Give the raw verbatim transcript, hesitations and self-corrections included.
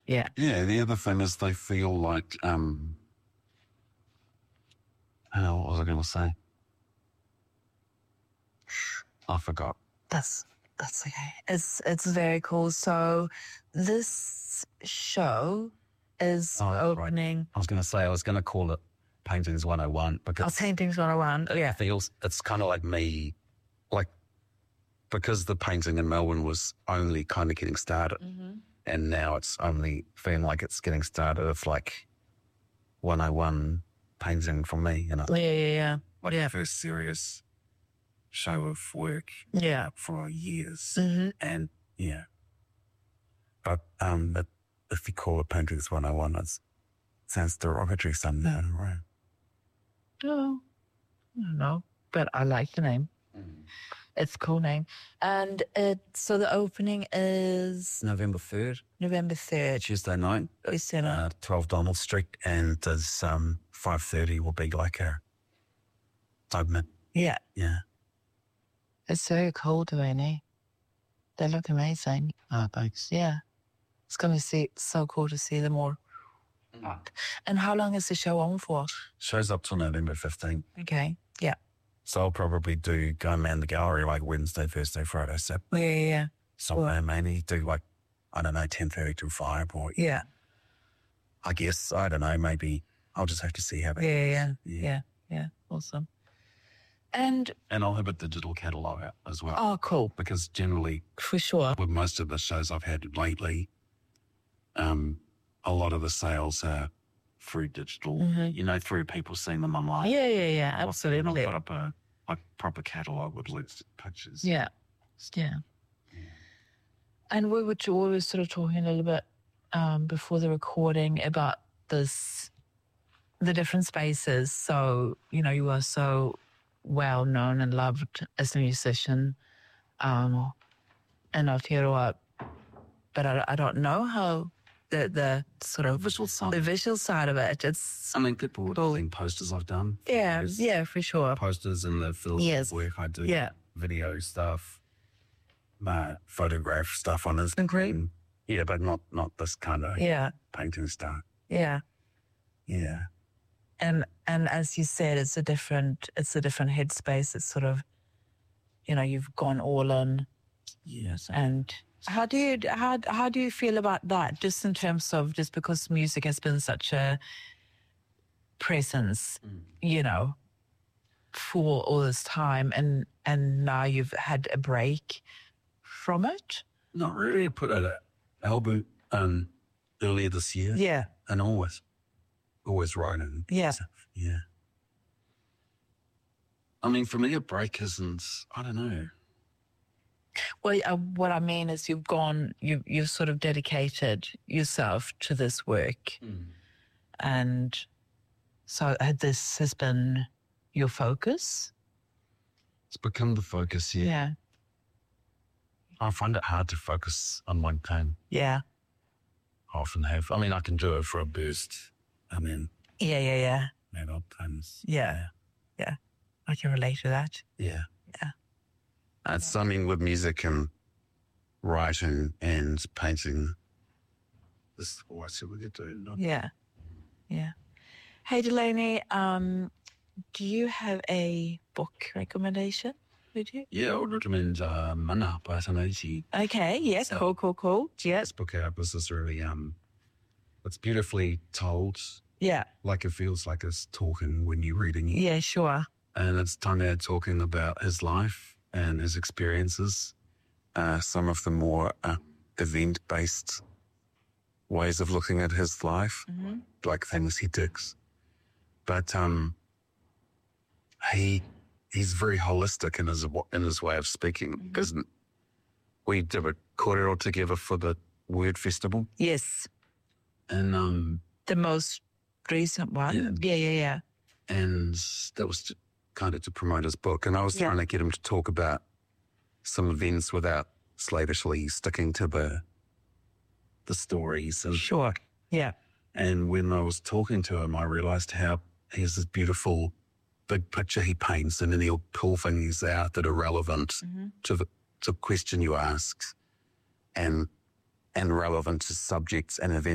Yeah. Yeah, the other thing is they feel like, um, oh, what was I going to say? I forgot. That's that's okay. It's it's very cool. So this show is Oh, that's right. opening. I was going to say, I was going to call it Paintings one oh one Oh, because Paintings one oh one. Yeah. it feels, it's kind of like me, like, because the painting in Melbourne was only kind of getting started Mm-hmm. and now it's only feeling like it's getting started. It's like one oh one painting for me, you know. Yeah, yeah, yeah. Like Yeah. first serious show of work Yeah. for years. Mm-hmm. And yeah. But um, but if you call it Paintings one oh one, it sounds derogatory somehow, right? Oh, I don't know, but I like the name. Mm. It's a cool name. And it so the opening is November third, November third. Tuesday night, Tuesday night. uh, twelve Donald Street, and there's um, five thirty will be like a opening. Yeah. Yeah. It's very cool, Delaney. They look amazing. Oh, thanks. Yeah. It's going to see so cool to see them all. Ah. And how long is the show on for? Shows up till November fifteenth. Okay. Yeah. So I'll probably do go man the gallery like Wednesday, Thursday, Friday, Saturday. Yeah, yeah, yeah. Somewhere maybe do like, I don't know, ten thirty to five or Yeah. I guess, I don't know, maybe I'll just have to see how Yeah, they yeah, yeah. Yeah. Yeah. Yeah. Awesome. And, And I'll have a digital catalogue out as well. oh, cool. Because generally, For sure. with most of the shows I've had lately, um, a lot of the sales are through digital, Mhm. you know, through people seeing them online. Yeah, yeah, yeah. I've Absolutely. got up a like proper catalogue with lots of pictures. Yeah. Yeah. And we were, we were sort of talking a little bit um, before the recording about this, the different spaces. So, you know, you are so well known and loved as a musician um, in Aotearoa, but I, I don't know how the, the sort of Visual side. the visual side of it. It's, I mean, people would have seen posters I've done. yeah, There's yeah, for sure. Posters and the film Yes. work I do. Yeah. Video stuff, uh, photograph stuff on Instagram. Great. Yeah, but not not this kind of Yeah, painting stuff. yeah. Yeah. And and as you said, it's a different it's a different headspace. It's sort of, you know, you've gone all in. Yes. And how do you how how do you feel about that? Just in terms of just because music has been such a presence, Mm. you know, for all this time, and and now you've had a break from it. Not really. I put out an album um, earlier this year. Yeah, And always, always writing. yeah, Stuff. Yeah. I mean, for me, a break isn't, I don't know. Well, uh, what I mean is you've gone, you you've sort of dedicated yourself to this work, and so uh, this has been your focus. It's become the focus here. Yeah, I find it hard to focus on one thing. yeah, I often have. I mean, I can do it for a burst. I mean, yeah, yeah, yeah, at odd times. yeah, yeah. I can relate to that. Yeah. Yeah. It's, I mean, with music and writing and painting, this is what I said we could do. Not Yeah, yeah. Hey, Delaney, um, do you have a book recommendation? Would you? Yeah, I would recommend uh, Mana by Tanaichi. Okay. Yes. Cool. Cool. Cool. Yes. This book out was just really, um, it's beautifully told. Yeah. Like it feels like it's talking when you're reading it. Yeah. Sure. And it's Tanya talking about his life and his experiences, uh, some of the more uh, event-based ways of looking at his life, Mm-hmm. like things he digs. But um, he he's very holistic in his in his way of speaking. Because we did a kōrero together for the Word Festival, Yes. and um, The most recent one. Yeah. Yeah. Yeah. Yeah. and that was to, kind of to promote his book. And I was Yeah. trying to get him to talk about some events without slavishly sticking to the the stories. And, Sure. Yeah. and when I was talking to him, I realized how he has this beautiful big picture he paints, and then he'll pull things out that are relevant to the to the question you ask, and and relevant to subjects and events